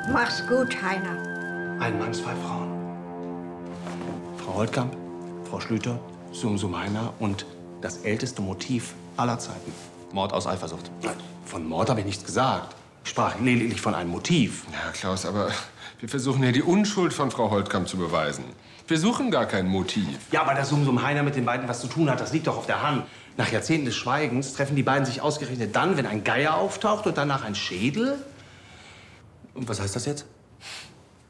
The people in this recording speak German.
Mach's gut, Heiner. Ein Mann, zwei Frauen. Frau Holtkamp, Frau Schlüter, Sum Heiner und das älteste Motiv aller Zeiten. Mord aus Eifersucht. Von Mord habe ich nichts gesagt. Ich sprach lediglich von einem Motiv. Ja, Klaus, aber wir versuchen ja die Unschuld von Frau Holtkamp zu beweisen. Wir suchen gar kein Motiv. Ja, aber dass Sum Heiner mit den beiden was zu tun hat, das liegt doch auf der Hand. Nach Jahrzehnten des Schweigens treffen die beiden sich ausgerechnet dann, wenn ein Geier auftaucht und danach ein Schädel. Und was heißt das jetzt?